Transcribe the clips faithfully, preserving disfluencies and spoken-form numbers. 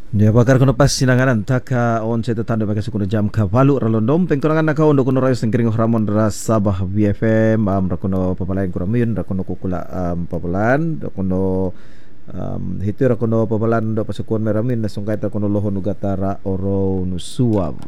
Ya bakar kono pas sinanganan taka on saya tetanda bagi suku jam kavalu ralondom pengtonangan naka ondo kono rayo sengkering ramon ras sabah B F M am rakono papalain kuramin rakono kukula am papalan rakono um, hitu rakono papalan do pasukuan meramin na sungkai rakono loho nugatara oro nusuab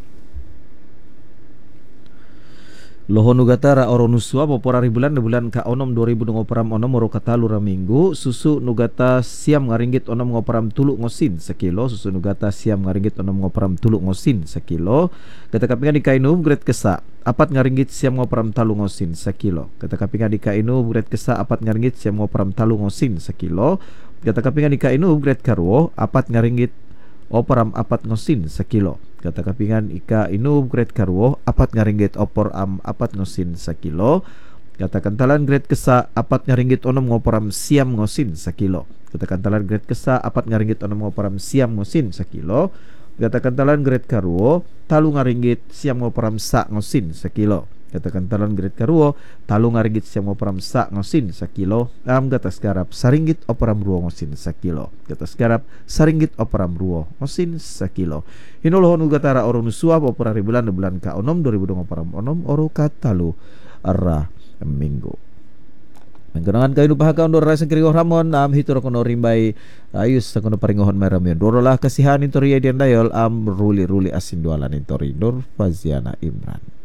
Loho nugatara oro nusua popora bulan bulan ka onom dua ribu ngoperam onom oro katalu raminggu susu nugata siam ngaringgit onom ngoperam tulu ngosin sekilo susu nugata siam ngaringgit onom ngoperam tulu ngosin sekilo kata kapingan di kainu grade kesa apat ngaringgit siam ngoperam talu ngosin sekilo kata kapingan di kainu grade kesa apat ngaringgit siam ngoperam talu ngosin sekilo kata kapingan di kainu grade karwo apat ngaringgit operam apat ngosin sekilo kata kapingan ika inu grade karwo apat ngaringgit opor am apat ngosin sekilo kata kantalan grade kesa apat ngaringgit onom ngoporam siam ngosin sekilo kata kantalan grade kesa apat ngaringgit onom ngoporam siam ngosin sekilo kata kantalan grade karwo talu ngaringgit siam ngoporam sa ngosin sekilo kata kantalan grade karwo talu ngaringgit siam ngoporam sa ngosin sekilo am kata sekarap saringgit operam ruo ngosin sekilo kata sekarap saringgit operam ruo ngosin sekilo hinoloh nugatara oro nusua opera bulan bulan ka onom dua ribu dua operam onom oro katalu arah minggu menggunakan kainu pahaka undur rasa kirigoh ramon am hitur kono rimbai ayus kono paringohon meramion dorolah kasihan intori dian dayol am ruli ruli asin dualan intori Nur Faziana Imran.